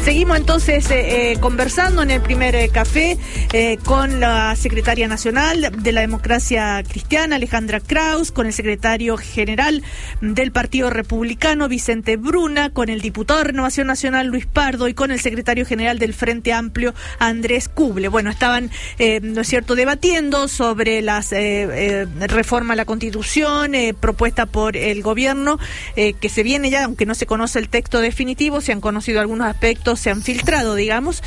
Seguimos entonces conversando en el primer café con la secretaria nacional de la Democracia Cristiana, Alejandra Kraus, con el secretario general del Partido Republicano, Vicente Bruna, con el diputado de Renovación Nacional, Luis Pardo, y con el secretario general del Frente Amplio, Andrés Kuble. Bueno, estaban, ¿no es cierto?, debatiendo sobre las reforma a la Constitución propuesta por el gobierno, que se viene ya, aunque no se conoce el texto definitivo, se han conocido algunos aspectos, se han filtrado, digamos,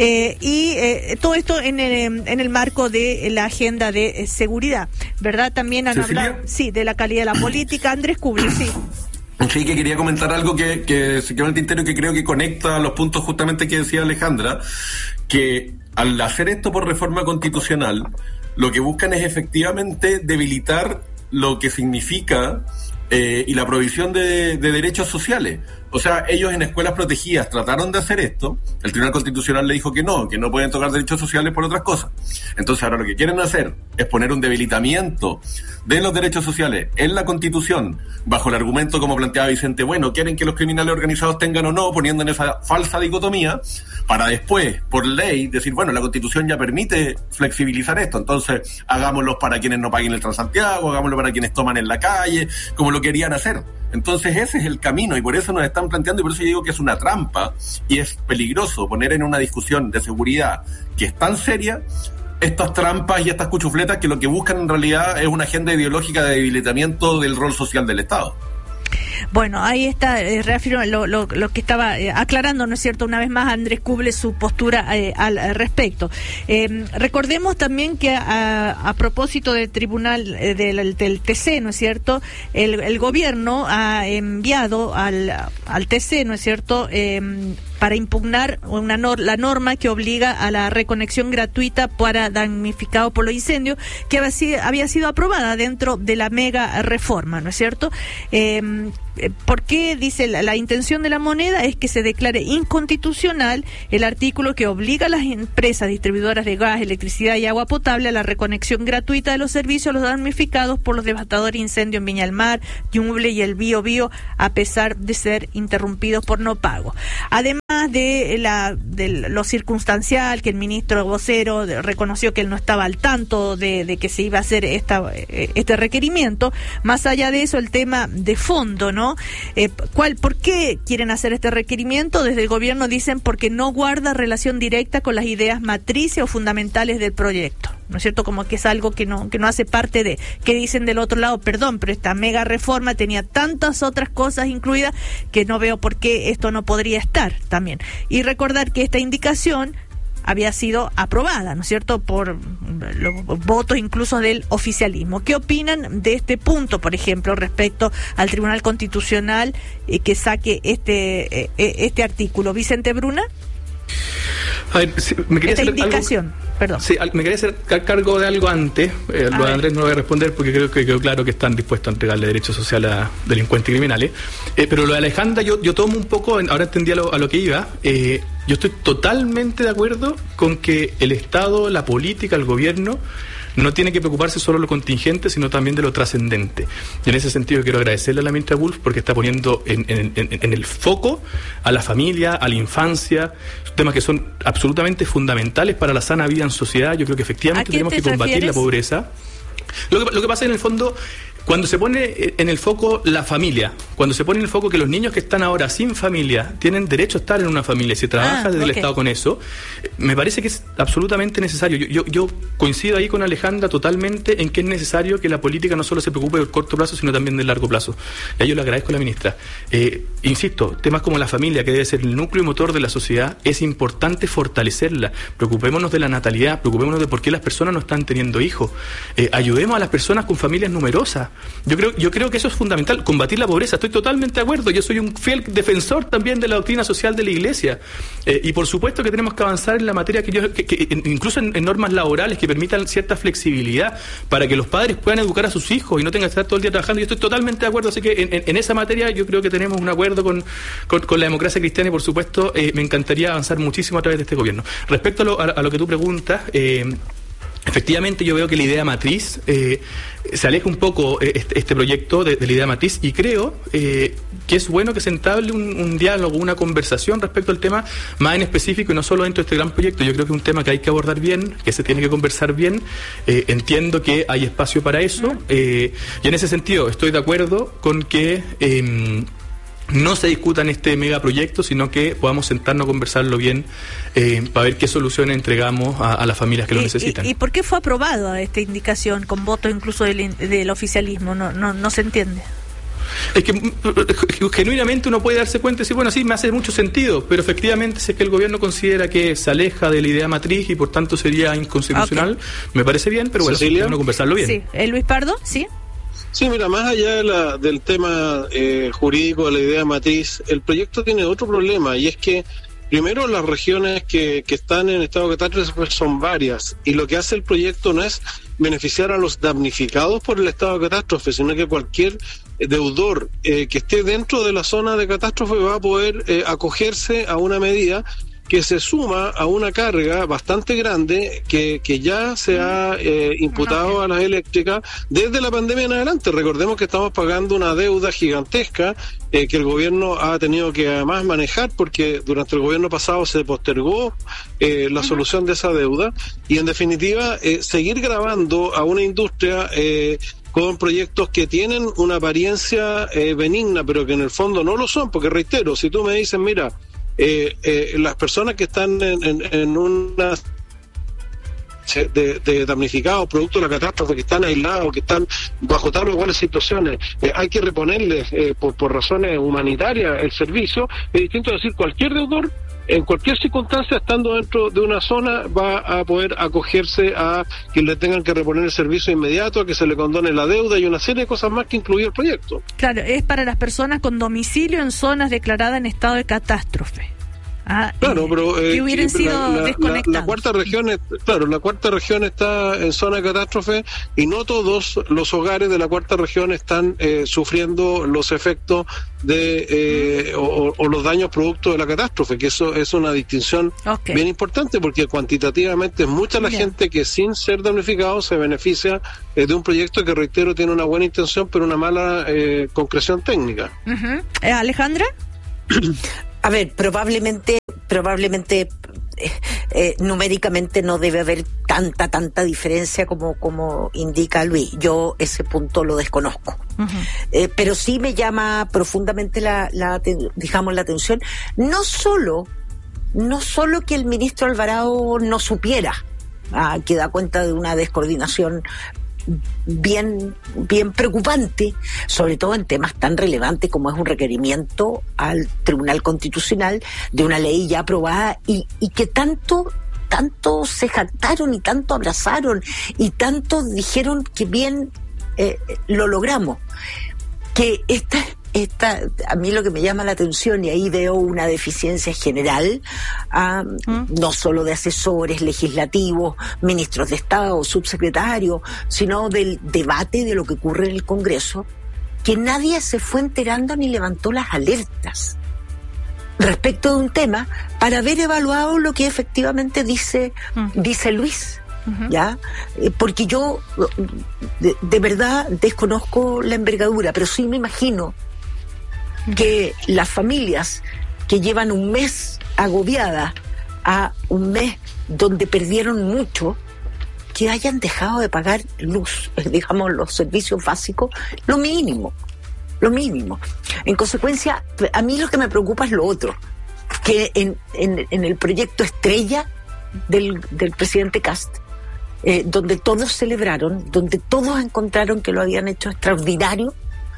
y todo esto en el marco de la agenda de seguridad, ¿verdad? También han hablado, sí, de la calidad de la política. Andrés Kuble, sí. Sí, que quería comentar algo que se quedó en el tintero y que creo que conecta los puntos justamente que decía Alejandra, que al hacer esto por reforma constitucional, lo que buscan es efectivamente debilitar lo que significa y la provisión de derechos sociales. O sea, ellos en escuelas protegidas trataron de hacer esto, el Tribunal Constitucional le dijo que no pueden tocar derechos sociales por otras cosas. Entonces ahora lo que quieren hacer es poner un debilitamiento de los derechos sociales en la Constitución, bajo el argumento, como planteaba Vicente, bueno, quieren que los criminales organizados tengan o no, poniendo en esa falsa dicotomía, para después, por ley, decir, bueno, la Constitución ya permite flexibilizar esto, entonces hagámoslo para quienes no paguen el Transantiago, hagámoslo para quienes toman en la calle, como lo querían hacer. Entonces ese es el camino y por eso nos están planteando, y por eso yo digo que es una trampa y es peligroso poner en una discusión de seguridad que es tan seria estas trampas y estas cuchufletas que lo que buscan en realidad es una agenda ideológica de debilitamiento del rol social del Estado. Bueno, ahí está, reafirmo lo que estaba aclarando, ¿no es cierto?, una vez más Andrés Kuble su postura al respecto. Recordemos también que a propósito del tribunal del TC, ¿no es cierto?, el gobierno ha enviado al TC, ¿no es cierto?, para impugnar la norma que obliga a la reconexión gratuita para damnificados por los incendios, que había sido aprobada dentro de la mega reforma, ¿no es cierto? ¿Por qué? Dice la intención de la moneda es que se declare inconstitucional el artículo que obliga a las empresas distribuidoras de gas, electricidad y agua potable a la reconexión gratuita de los servicios a los damnificados por los devastadores incendios en Viña del Mar, Ñuble y el Biobío, a pesar de ser interrumpidos por no pago. Además de lo circunstancial, que el ministro vocero reconoció que él no estaba al tanto de que se iba a hacer este requerimiento, más allá de eso, el tema de fondo, ¿no? ¿Por qué quieren hacer este requerimiento? Desde el gobierno dicen porque no guarda relación directa con las ideas matrices o fundamentales del proyecto, ¿no es cierto? Como que es algo que no hace parte de, que dicen del otro lado, perdón, pero esta mega reforma tenía tantas otras cosas incluidas que no veo por qué esto no podría estar también. Y recordar que esta indicación había sido aprobada, ¿no es cierto?, por los votos incluso del oficialismo. ¿Qué opinan de este punto, por ejemplo, respecto al Tribunal Constitucional que saque este artículo? Vicente Bruna. A ver, sí, me quería hacer indicación. Perdón. Sí, me quería hacer cargo de algo antes. Lo de Andrés no lo voy a responder porque creo que quedó claro que están dispuestos a entregarle derechos sociales a delincuentes y criminales. Pero lo de Alejandra, yo tomo un poco, ahora entendí a lo que iba. Yo estoy totalmente de acuerdo con que el Estado, la política, el gobierno no tiene que preocuparse solo de lo contingente, sino también de lo trascendente. Y en ese sentido quiero agradecerle a la ministra Wulf porque está poniendo en el foco a la familia, a la infancia, temas que son absolutamente fundamentales para la sana vida en sociedad. Yo creo que efectivamente tenemos que combatir la pobreza. Lo que pasa en el fondo, cuando se pone en el foco la familia, cuando se pone en el foco que los niños que están ahora sin familia tienen derecho a estar en una familia y se trabaja desde el Estado con eso, me parece que es absolutamente necesario. Yo coincido ahí con Alejandra totalmente en que es necesario que la política no solo se preocupe del corto plazo, sino también del largo plazo. Y a ello le agradezco a la ministra. Insisto, temas como la familia, que debe ser el núcleo y motor de la sociedad, es importante fortalecerla. Preocupémonos de la natalidad, preocupémonos de por qué las personas no están teniendo hijos. Ayudemos a las personas con familias numerosas. Yo creo que eso es fundamental, combatir la pobreza. Estoy totalmente de acuerdo. Yo soy un fiel defensor también de la doctrina social de la Iglesia. Y por supuesto que tenemos que avanzar en la materia que incluso en normas laborales que permitan cierta flexibilidad para que los padres puedan educar a sus hijos y no tengan que estar todo el día trabajando. Yo estoy totalmente de acuerdo. Así que en esa materia yo creo que tenemos un acuerdo con la democracia cristiana y por supuesto me encantaría avanzar muchísimo a través de este gobierno. Respecto a lo que tú preguntas, Efectivamente, yo veo que la idea matriz se aleja un poco este proyecto de la idea matriz, y creo que es bueno que se entable un diálogo, una conversación respecto al tema más en específico y no solo dentro de este gran proyecto. Yo creo que es un tema que hay que abordar bien, que se tiene que conversar bien. Entiendo que hay espacio para eso, y en ese sentido estoy de acuerdo con que no se discuta en este megaproyecto, sino que podamos sentarnos a conversarlo bien para ver qué soluciones entregamos a las familias que lo necesitan. ¿Y por qué fue aprobada esta indicación con votos incluso del oficialismo? No se entiende. Es que genuinamente uno puede darse cuenta y decir, bueno, sí, me hace mucho sentido, pero efectivamente si es que el gobierno considera que se aleja de la idea matriz y por tanto sería inconstitucional, me parece bien, pero bueno, tenemos que conversarlo bien. Sí. Luis Pardo, ¿sí? Sí, mira, más allá del tema jurídico de la idea matriz, el proyecto tiene otro problema, y es que primero las regiones que están en estado de catástrofe son varias, y lo que hace el proyecto no es beneficiar a los damnificados por el estado de catástrofe, sino que cualquier deudor que esté dentro de la zona de catástrofe va a poder acogerse a una medida que se suma a una carga bastante grande que ya se ha imputado a las eléctricas desde la pandemia en adelante. Recordemos que estamos pagando una deuda gigantesca que el gobierno ha tenido que además manejar, porque durante el gobierno pasado se postergó la solución de esa deuda, y en definitiva seguir gravando a una industria con proyectos que tienen una apariencia benigna, pero que en el fondo no lo son, porque reitero, si tú me dices, mira, las personas que están en una de damnificados producto de la catástrofe, que están aislados, que están bajo tal o iguales situaciones, hay que reponerles por razones humanitarias el servicio. Es distinto decir, cualquier deudor en cualquier circunstancia, estando dentro de una zona, va a poder acogerse a que le tengan que reponer el servicio inmediato, a que se le condone la deuda y una serie de cosas más que incluye el proyecto. Claro, es para las personas con domicilio en zonas declaradas en estado de catástrofe. Claro, pero que hubieran sido desconectados. La cuarta región está en zona de catástrofe, y no todos los hogares de la cuarta región están sufriendo los efectos de o los daños producto de la catástrofe, que eso es una distinción bien importante, porque cuantitativamente es mucha la gente que sin ser damnificado se beneficia de un proyecto que, reitero, tiene una buena intención pero una mala concreción técnica. Alejandra. A ver, probablemente numéricamente no debe haber tanta diferencia como indica Luis. Yo ese punto lo desconozco. Pero sí me llama profundamente la atención, no solo que el ministro Alvarado no supiera, que da cuenta de una descoordinación bien preocupante, sobre todo en temas tan relevantes como es un requerimiento al Tribunal Constitucional de una ley ya aprobada, y que tanto se jactaron y tanto abrazaron y tanto dijeron que bien lo logramos. Que esta, a mí lo que me llama la atención, y ahí veo una deficiencia general, no solo de asesores legislativos, ministros de Estado, subsecretarios, sino del debate de lo que ocurre en el Congreso, que nadie se fue enterando ni levantó las alertas respecto de un tema para haber evaluado lo que efectivamente dice Luis. ¿Ya? Porque yo de verdad desconozco la envergadura, pero sí me imagino que las familias que llevan un mes agobiadas a un mes donde perdieron mucho, que hayan dejado de pagar luz, digamos, los servicios básicos, lo mínimo. En consecuencia, a mí lo que me preocupa es lo otro, que en el proyecto estrella del presidente Kast, donde todos celebraron, donde todos encontraron que lo habían hecho extraordinario,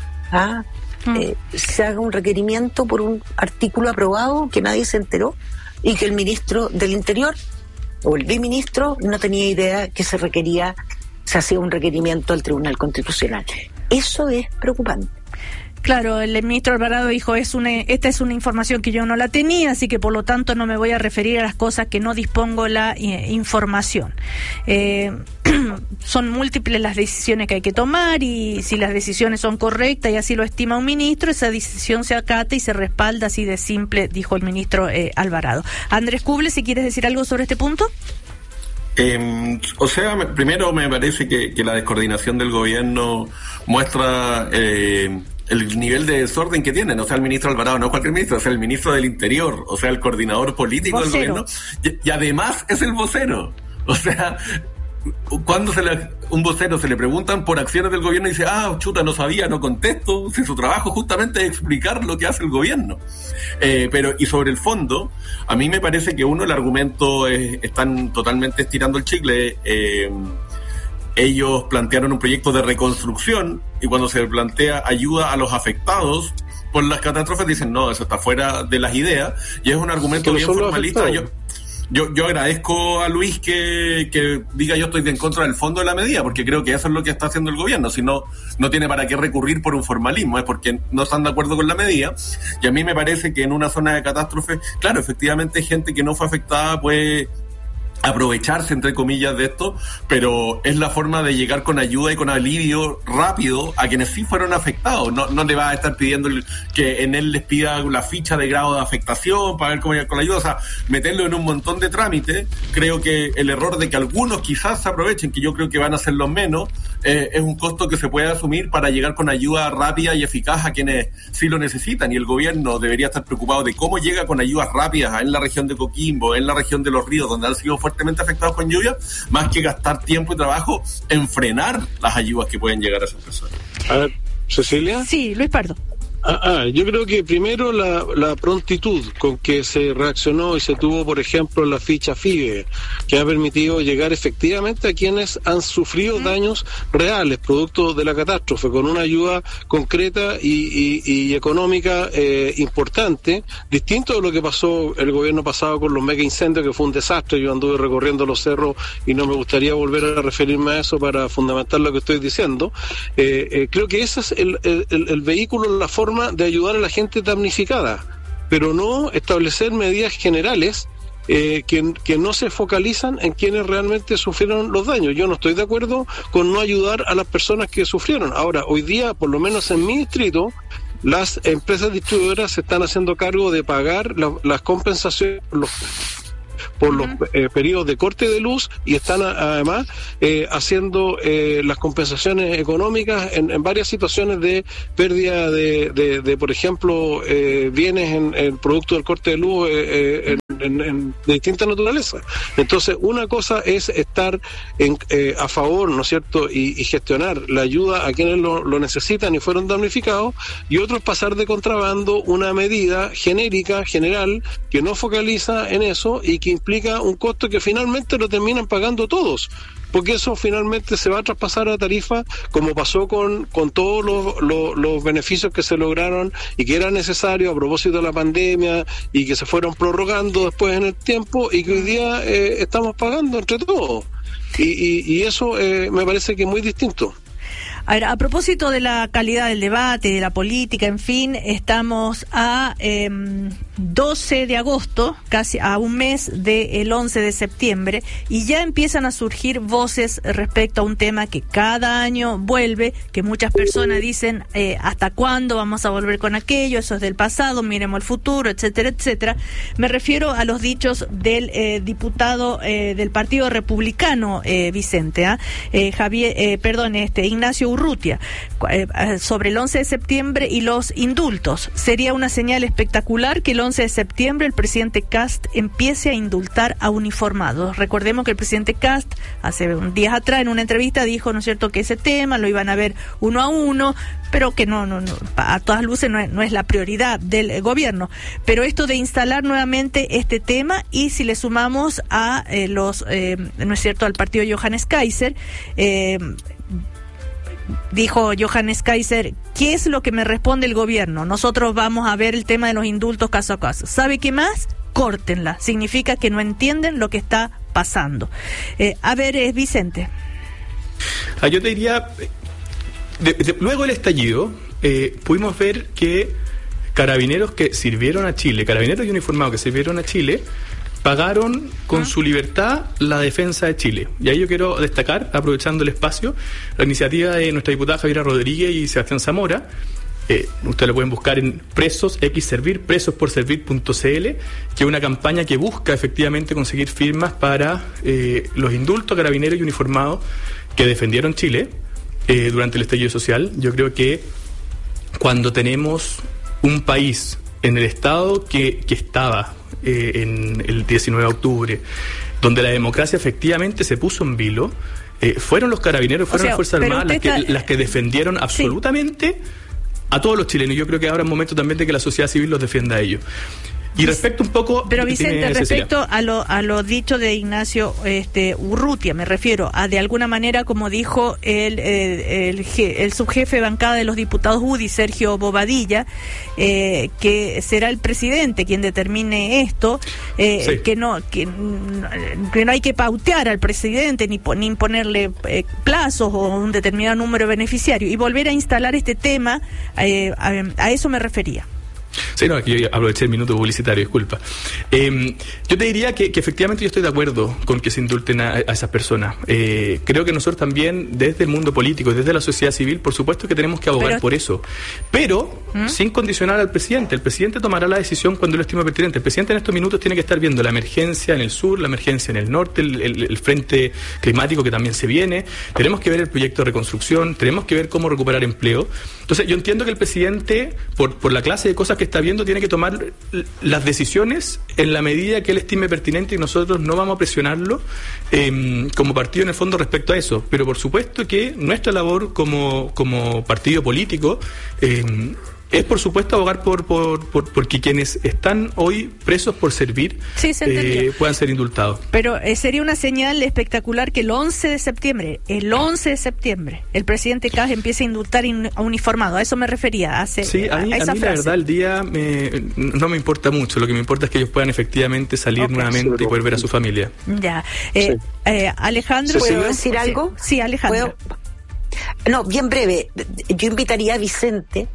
se haga un requerimiento por un artículo aprobado que nadie se enteró, y que el ministro del Interior o el biministro no tenía idea que se hacía un requerimiento al Tribunal Constitucional. Eso es preocupante. Claro, el ministro Alvarado dijo, esta es una información que yo no la tenía, así que por lo tanto no me voy a referir a las cosas que no dispongo la información. Son múltiples las decisiones que hay que tomar, y si las decisiones son correctas y así lo estima un ministro, esa decisión se acata y se respalda, así de simple, dijo el ministro Alvarado. Andrés Cuble, si quieres decir algo sobre este punto. Primero me parece que la descoordinación del gobierno muestra el nivel de desorden que tienen. O sea, el ministro Alvarado no es cualquier ministro, o sea, el ministro del Interior, o sea, el coordinador político del gobierno, y además es el vocero. O sea, cuando un vocero se le preguntan por acciones del gobierno y dice, chuta, no sabía, no contesto, si su trabajo justamente es explicar lo que hace el gobierno. Y sobre el fondo, a mí me parece que el argumento están totalmente estirando el chicle. Ellos plantearon un proyecto de reconstrucción y cuando se plantea ayuda a los afectados por las catástrofes dicen, no, eso está fuera de las ideas, y es un argumento bien formalista. Yo agradezco a Luis que diga yo estoy en contra del fondo de la medida, porque creo que eso es lo que está haciendo el gobierno. Si no tiene para qué recurrir por un formalismo, es porque no están de acuerdo con la medida. Y a mí me parece que en una zona de catástrofe, claro, efectivamente gente que no fue afectada puede aprovecharse, entre comillas, de esto, pero es la forma de llegar con ayuda y con alivio rápido a quienes sí fueron afectados. No le va a estar pidiendo que en él les pida la ficha de grado de afectación para ver cómo llegar con la ayuda. O sea, meterlo en un montón de trámites. Creo que el error de que algunos quizás se aprovechen, que yo creo que van a ser los menos, es un costo que se puede asumir para llegar con ayuda rápida y eficaz a quienes sí lo necesitan, y el gobierno debería estar preocupado de cómo llega con ayudas rápidas en la región de Coquimbo, en la región de Los Ríos, donde han sido fuertemente afectados con lluvia, más que gastar tiempo y trabajo en frenar las ayudas que pueden llegar a esas personas. A ver, ¿Cecilia? Sí, Luis Pardo. Yo creo que primero la prontitud con que se reaccionó y se tuvo, por ejemplo, la ficha FIBE, que ha permitido llegar efectivamente a quienes han sufrido daños reales producto de la catástrofe, con una ayuda concreta y económica importante, distinto de lo que pasó el gobierno pasado con los mega incendios, que fue un desastre. Yo anduve recorriendo los cerros y no me gustaría volver a referirme a eso para fundamentar lo que estoy diciendo. Creo que ese es el vehículo, la forma de ayudar a la gente damnificada, pero no establecer medidas generales que no se focalizan en quienes realmente sufrieron los daños. Yo no estoy de acuerdo con no ayudar a las personas que sufrieron. Ahora, hoy día, por lo menos en mi distrito, las empresas distribuidoras se están haciendo cargo de pagar las compensaciones por los periodos de corte de luz, y están además haciendo las compensaciones económicas en varias situaciones de pérdida de por ejemplo, bienes en producto del corte de luz de distinta naturaleza. Entonces, una cosa es estar a favor, ¿no es cierto?, y gestionar la ayuda a quienes lo necesitan y fueron damnificados, y otro es pasar de contrabando una medida genérica, general, que no focaliza en eso y que implica un costo que finalmente lo terminan pagando todos, porque eso finalmente se va a traspasar a tarifa, como pasó con todos los beneficios que se lograron y que eran necesarios a propósito de la pandemia y que se fueron prorrogando después en el tiempo y que hoy día estamos pagando entre todos, y eso me parece que es muy distinto. A ver, a propósito de la calidad del debate, de la política, en fin, estamos a 12 de agosto, casi a un mes del 11 de septiembre, y ya empiezan a surgir voces respecto a un tema que cada año vuelve, que muchas personas dicen, ¿hasta cuándo vamos a volver con aquello? Eso es del pasado, miremos el futuro, etcétera, etcétera. Me refiero a los dichos del diputado del Partido Republicano, Vicente, Ignacio Urrutia, sobre el 11 de septiembre y los indultos. Sería una señal espectacular que el 11 de septiembre el presidente Kast empiece a indultar a uniformados. Recordemos que el presidente Kast hace unos días atrás en una entrevista dijo, ¿no es cierto?, que ese tema lo iban a ver uno a uno, pero que no a todas luces no es la prioridad del gobierno. Pero esto de instalar nuevamente este tema, y si le sumamos a ¿no es cierto?, al partido Johannes Kaiser, dijo Johannes Kaiser, ¿qué es lo que me responde el gobierno? Nosotros vamos a ver el tema de los indultos caso a caso. ¿Sabe qué más? Córtenla. Significa que no entienden lo que está pasando. A ver, Vicente. Yo te diría, luego del estallido, pudimos ver que carabineros que sirvieron a Chile, carabineros y uniformados que sirvieron a Chile, pagaron con su libertad la defensa de Chile. Y ahí yo quiero destacar, aprovechando el espacio, la iniciativa de nuestra diputada Javiera Rodríguez y Sebastián Zamora, Ustedes lo pueden buscar en presosporservir.cl, que es una campaña que busca efectivamente conseguir firmas para los indultos a carabineros y uniformados que defendieron Chile durante el estallido social. Yo creo que cuando tenemos un país en el estado que estaba en el 19 de octubre, donde la democracia efectivamente se puso en vilo, fueron los carabineros, fueron las Fuerzas Armadas las que defendieron absolutamente a todos los chilenos. Yo creo que ahora es momento también de que la sociedad civil los defienda a ellos. Y respecto un poco... Pero Vicente, respecto a lo dicho de Ignacio Urrutia, me refiero a, de alguna manera, como dijo el subjefe de bancada de los diputados UDI, Sergio Bobadilla, que será el presidente quien determine esto, sí, que no hay que pautear al presidente ni imponerle plazos o un determinado número de beneficiarios, y volver a instalar este tema, a eso me refería. Sí, no, aquí aproveché el minuto publicitario, disculpa. Yo te diría que efectivamente yo estoy de acuerdo con que se indulten a esas personas. Creo que nosotros también, desde el mundo político, desde la sociedad civil, por supuesto que tenemos que abogar por eso. Pero sin condicionar al presidente. El presidente tomará la decisión cuando lo estime pertinente. El presidente en estos minutos tiene que estar viendo la emergencia en el sur, la emergencia en el norte, el frente climático que también se viene. Tenemos que ver el proyecto de reconstrucción, tenemos que ver cómo recuperar empleo. Entonces yo entiendo que el presidente, por la clase de cosas que está viendo, tiene que tomar las decisiones en la medida que él estime pertinente, y nosotros no vamos a presionarlo como partido en el fondo respecto a eso. Pero por supuesto que nuestra labor como partido político es por supuesto abogar porque quienes están hoy presos por servir puedan ser indultados. Pero sería una señal espectacular que el 11 de septiembre, el presidente Kast empiece a indultar a uniformado. A eso me refería. A mí la verdad el día no me importa mucho. Lo que me importa es que ellos puedan efectivamente salir nuevamente y poder ver a su familia. Ya. Alejandro, ¿puedo decir algo? Sí, Alejandro. No, bien breve. Yo invitaría a Vicente,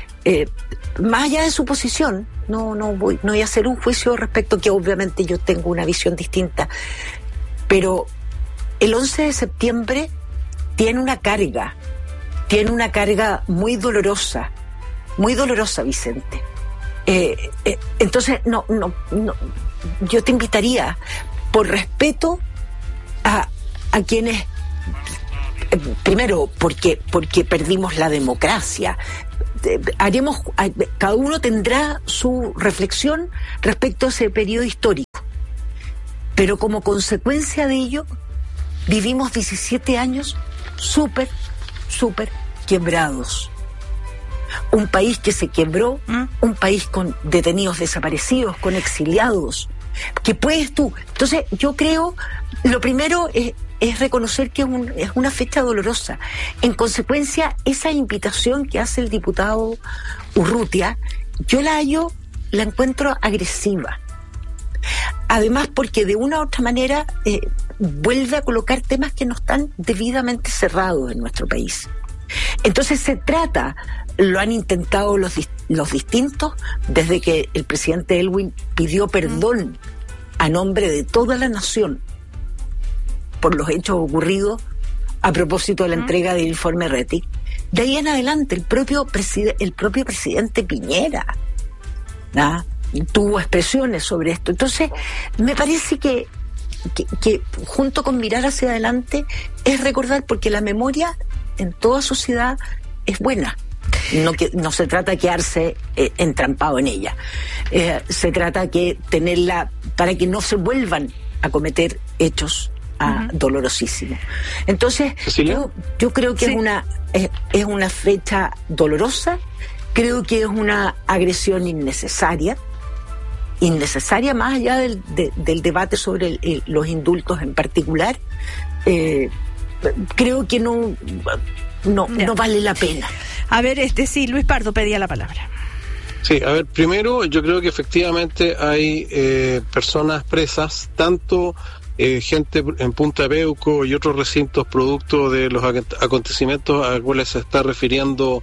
más allá de su posición, no voy a hacer un juicio respecto, que obviamente yo tengo una visión distinta, pero el 11 de septiembre tiene una carga muy dolorosa, Vicente. Entonces no, yo te invitaría, por respeto a quienes, primero porque perdimos la democracia, cada uno tendrá su reflexión respecto a ese periodo histórico, pero como consecuencia de ello vivimos 17 años súper quebrados. Un país que se quebró, un país con detenidos desaparecidos, con exiliados. ¿Qué puedes tú? Entonces yo creo, lo primero es reconocer que es una fecha dolorosa. En consecuencia, esa invitación que hace el diputado Urrutia, yo la encuentro agresiva. Además, porque de una u otra manera vuelve a colocar temas que no están debidamente cerrados en nuestro país. Entonces lo han intentado los distintos, desde que el presidente Elwin pidió perdón a nombre de toda la nación por los hechos ocurridos a propósito de la entrega del informe Rettig. De ahí en adelante, el propio presidente Piñera tuvo expresiones sobre esto. Entonces, me parece que junto con mirar hacia adelante es recordar, porque la memoria en toda sociedad es buena. No se trata de quedarse entrampado en ella. Se trata de tenerla para que no se vuelvan a cometer hechos dolorosísimos. Entonces, yo creo que es una fecha dolorosa. Creo que es una agresión innecesaria más allá del debate sobre los indultos en particular. Creo que no vale la pena. A ver, sí, Luis Pardo pedía la palabra. Sí, a ver, primero yo creo que efectivamente hay personas presas, tanto gente en Punta Peuco y otros recintos producto de los acontecimientos a los cuales se está refiriendo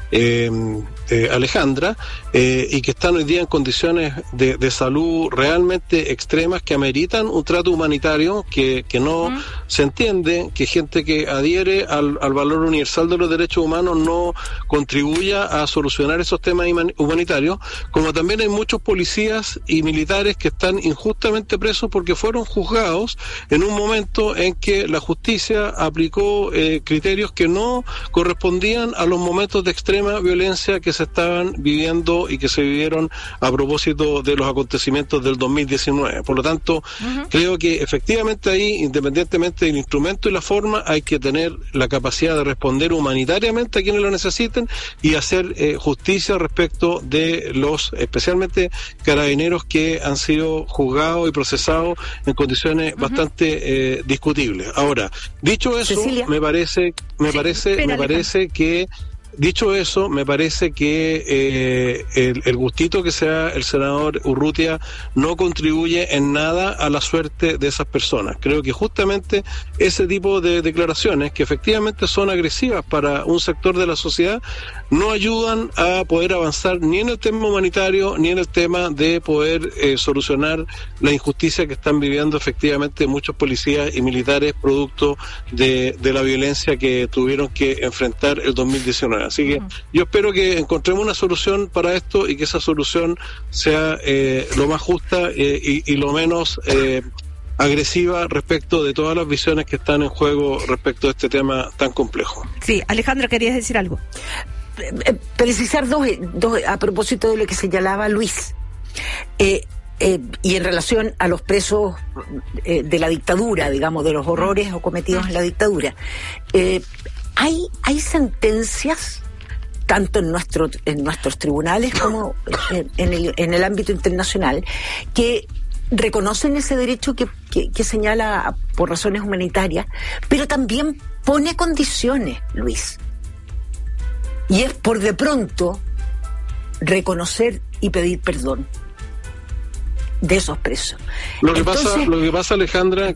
Alejandra, y que están hoy día en condiciones de salud realmente extremas que ameritan un trato humanitario que no se entiende que gente que adhiere al valor universal de los derechos humanos no contribuya a solucionar esos temas humanitarios, como también hay muchos policías y militares que están injustamente presos porque fueron juzgados en un momento en que la justicia aplicó criterios que no correspondían a los momentos de extrema violencia que se estaban viviendo y que se vivieron a propósito de los acontecimientos del 2019. Por lo tanto, creo que efectivamente ahí, independientemente del instrumento y la forma, hay que tener la capacidad de responder humanitariamente a quienes lo necesiten y hacer justicia respecto de los, especialmente carabineros que han sido juzgados y procesados en condiciones bastante discutibles. Ahora, dicho eso, Cecilia. me parece que Dicho eso, me parece que el gustito que sea el senador Urrutia no contribuye en nada a la suerte de esas personas. Creo que justamente ese tipo de declaraciones, que efectivamente son agresivas para un sector de la sociedad, no ayudan a poder avanzar ni en el tema humanitario ni en el tema de poder solucionar la injusticia que están viviendo efectivamente muchos policías y militares producto de la violencia que tuvieron que enfrentar el 2019. Así que yo espero que encontremos una solución para esto y que esa solución sea lo más justa y lo menos agresiva respecto de todas las visiones que están en juego respecto a este tema tan complejo. Sí, Alejandra, ¿querías decir algo? Precisar dos a propósito de lo que señalaba Luis. Y en relación a los presos de la dictadura, digamos, de los horrores cometidos en la dictadura. Hay sentencias tanto en nuestros tribunales como en el ámbito internacional, que reconocen ese derecho que señala por razones humanitarias, pero también pone condiciones, Luis. Y es por de pronto reconocer y pedir perdón de esos presos. Lo que pasa, Alejandra,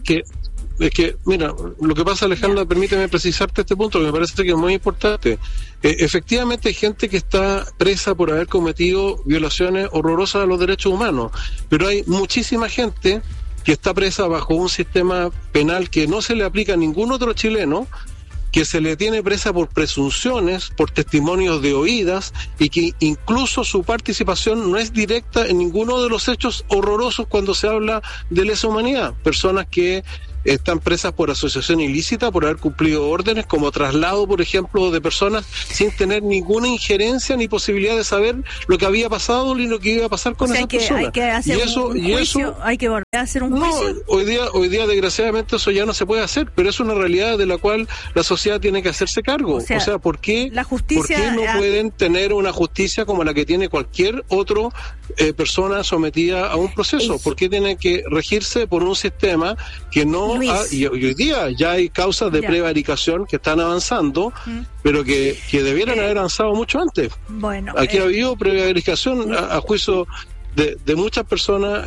permíteme precisarte este punto, que me parece que es muy importante. Efectivamente hay gente que está presa por haber cometido violaciones horrorosas a los derechos humanos, pero hay muchísima gente que está presa bajo un sistema penal que no se le aplica a ningún otro chileno, que se le tiene presa por presunciones, por testimonios de oídas, y que incluso su participación no es directa en ninguno de los hechos horrorosos cuando se habla de lesa humanidad. Personas que están presas por asociación ilícita, por haber cumplido órdenes, como traslado, por ejemplo, de personas sin tener ninguna injerencia ni posibilidad de saber lo que había pasado ni lo que iba a pasar con esas personas. Hay que hacer un juicio, hay que volver a hacer un juicio. Hoy día desgraciadamente eso ya no se puede hacer, pero es una realidad de la cual la sociedad tiene que hacerse cargo. O sea, ¿por qué no pueden tener una justicia como la que tiene cualquier otro persona sometida a un proceso? ¿Por qué tiene que regirse por un sistema que no y hoy día ya hay causas de prevaricación que están avanzando, pero que debieran haber avanzado mucho antes? Bueno, aquí ha habido prevaricación a juicio de muchas personas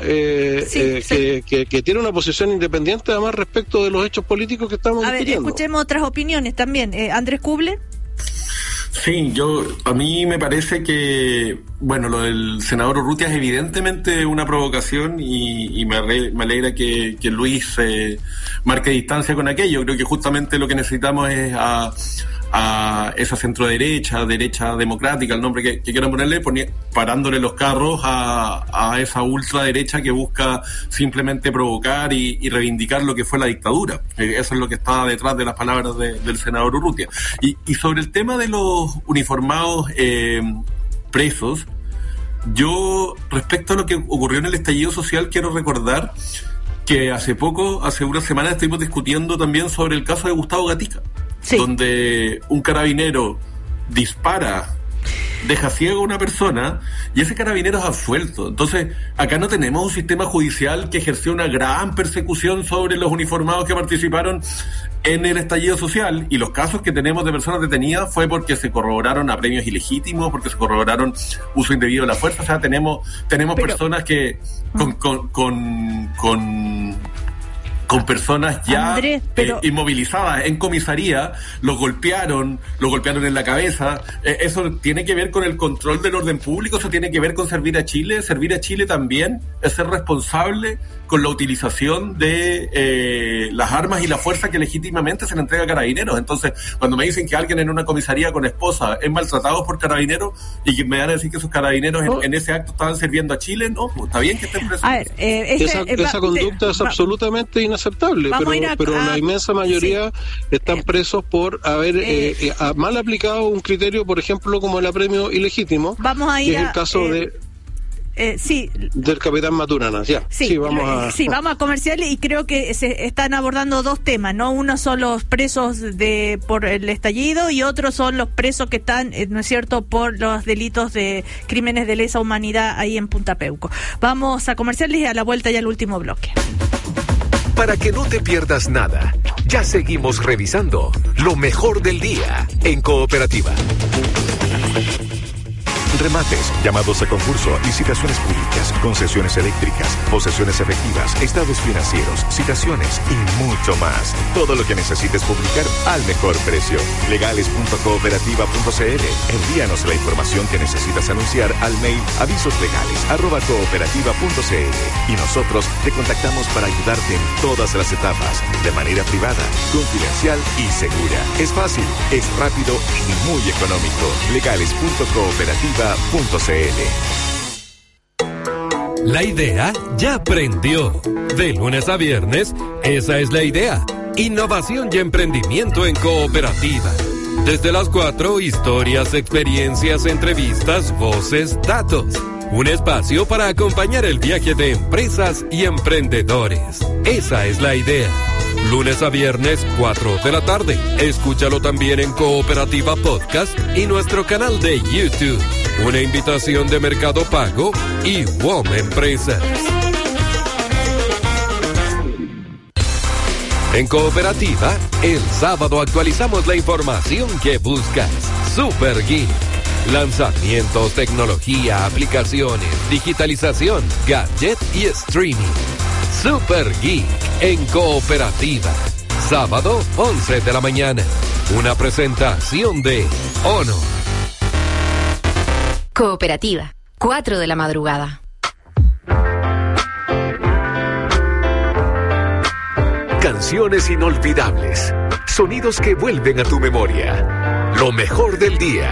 que tienen una posición independiente además respecto de los hechos políticos que estamos discutiendo. Escuchemos otras opiniones también. Andrés Kubler. Sí, a mí me parece que, bueno, lo del senador Urrutia es evidentemente una provocación y me alegra que Luis marque distancia con aquello. Creo que justamente lo que necesitamos es a esa centroderecha, derecha democrática, el nombre que quieran ponerle, parándole los carros a esa ultraderecha que busca simplemente provocar y reivindicar lo que fue la dictadura. Eso es lo que está detrás de las palabras del senador Urrutia. Y sobre el tema de los uniformados presos, yo, respecto a lo que ocurrió en el estallido social, quiero recordar que hace unas semanas estuvimos discutiendo también sobre el caso de Gustavo Gatica. Sí. Donde un carabinero dispara, deja ciego a una persona y ese carabinero es absuelto. Entonces, acá no tenemos un sistema judicial que ejerció una gran persecución sobre los uniformados que participaron en el estallido social, y los casos que tenemos de personas detenidas fue porque se corroboraron apremios ilegítimos, porque se corroboraron uso indebido de la fuerza. O sea, tenemos personas que con personas ya Andrés, pero... inmovilizadas en comisaría, los golpearon en la cabeza. Eso tiene que ver con el control del orden público, eso tiene que ver con servir a Chile. Servir a Chile también es ser responsable con la utilización de las armas y la fuerza que legítimamente se le entrega a carabineros. Entonces, cuando me dicen que alguien en una comisaría con esposa es maltratado por carabineros y que me van a decir que esos carabineros en ese acto estaban sirviendo a Chile, no, pues está bien que estén presos. A ver, esa conducta es absolutamente inaceptable, pero la inmensa mayoría están presos por haber mal aplicado un criterio, por ejemplo, como el apremio ilegítimo. Vamos a ir que es el caso del capitán Maturana. Vamos a comerciales y creo que se están abordando dos temas, ¿no? Uno son los presos por el estallido y otros son los presos que están, ¿no es cierto?, por los delitos de crímenes de lesa humanidad ahí en Punta Peuco. Vamos a comerciales y a la vuelta ya el último bloque. Para que no te pierdas nada, ya seguimos revisando lo mejor del día en Cooperativa. Remates, llamados a concurso, licitaciones públicas, concesiones eléctricas, posesiones efectivas, estados financieros, citaciones y mucho más. Todo lo que necesites publicar al mejor precio. Legales.cooperativa.cl. Envíanos la información que necesitas anunciar al mail avisoslegales@cooperativa.cl y nosotros te contactamos para ayudarte en todas las etapas, de manera privada, confidencial y segura. Es fácil, es rápido y muy económico. Legales.cooperativa.cl. La idea ya prendió. De lunes a viernes, esa es la idea. Innovación y emprendimiento en Cooperativa. Desde las 4, historias, experiencias, entrevistas, voces, datos. Un espacio para acompañar el viaje de empresas y emprendedores. Esa es la idea. Lunes a viernes, 4 de la tarde. Escúchalo también en Cooperativa Podcast y nuestro canal de YouTube. Una invitación de Mercado Pago y WOM Empresas. En Cooperativa, el sábado actualizamos la información que buscas. Super Geek. Lanzamientos, tecnología, aplicaciones, digitalización, gadget y streaming. Super Geek en Cooperativa. Sábado, 11 de la mañana. Una presentación de ONO. Cooperativa, 4 de la madrugada. Canciones inolvidables. Sonidos que vuelven a tu memoria. Lo mejor del día